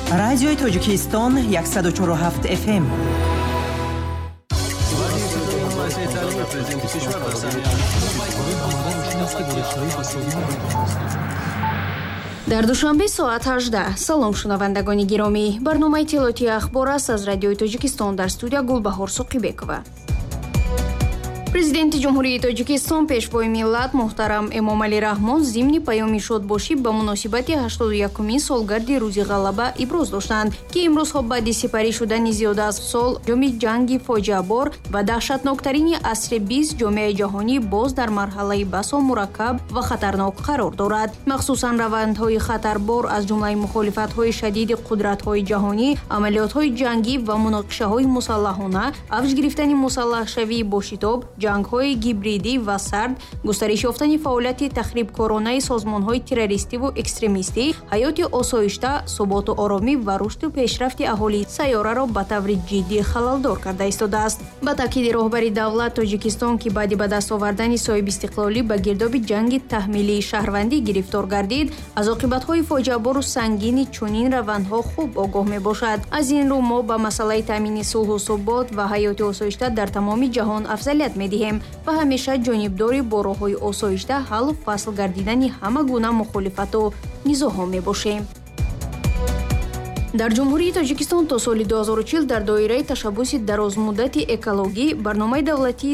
Радиои Тоҷикистон 104.7 FM. дар душанбе соат 18. салом шунавандагони гиромӣ. барномаи иттилоотии ахбор аст аз радиои Тоҷикистон. дар студия Гулбаҳор Суқибекова. президенти ҷумҳурии Тоҷикистон пешвои миллат муҳтарам Эмомалӣ Раҳмон зимни паёми шодбошӣ ба муносибати 81-умин солгарди рӯзи ғалаба иброз доштанд, ки имрӯзҳо баъди сипарӣ шудани зиёда аз сол ҷоми ҷанги фоҷиабор ва таҳшатноктарини асри 20 ҷомеаи ҷаҳонӣ боз дар марҳалаи басо мураккаб ва хатарнок қарор дорад. махсусан равандҳои хатарбор аз ҷумлаи мухолифатҳои шадиди қудратҳои ҷаҳонӣ, амалиётҳои ҷангӣ ва муноқишаҳои мусаллаҳона, авҷ гирифтани мусаллаҳшавии бошитоб, ҷангҳои гибридӣ ва сард, густариш ёфтани фаъолияти тахрибкоронаи созмонҳои террористиву экстремистӣ, ҳаёти осоишта, суботу оромӣ ва рушду пешрафти аҳолии сайёраро ба таври ҷиддӣ халалдор карда истодааст. ба таъкиди роҳбари давлат, Тоҷикистон ки баъди ба даст овардани соҳиби истиқлолӣ ба гирдоби ҷанги таҳмилии шаҳрвандӣ гирифтор гардид, аз оқибатҳои фоҷиабору сангини чунин равандҳо хуб огоҳ мебошад. аз ин рӯ мо ба масъалаи таъмини сулҳу субот ва ҳаёти осоишта дар тамоми ҷаҳон афзалият медиҳем ва ҳамеша ҷонибдори бо роҳҳои осоишта ҳаллу фасл гардидани ҳама гуна мухолифату низоъҳо мебошем. дар ҷумҳурии Тоҷикистон то соли 2040 дар доираи ташаббуси дарозмуддати экологӣ барномаи давлатии